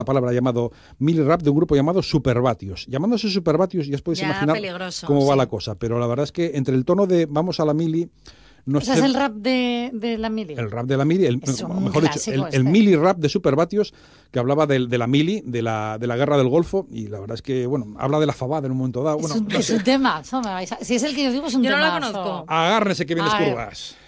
palabra llamado mili rap de un grupo llamado Supervatios. Llamándose Supervatios ya os podéis imaginar cómo va la cosa, pero la verdad es que entre el tono de vamos a la mili... No o sea, es el rap de la mili. El rap de la mili, mejor dicho, el mili rap de Supervatios, que hablaba de la mili, de la guerra del Golfo, y la verdad es que, bueno, habla de la fabada en un momento dado. Bueno, es un tema, si es el que yo digo es un tema. Yo no lo conozco. Agárrense que vienes curvas.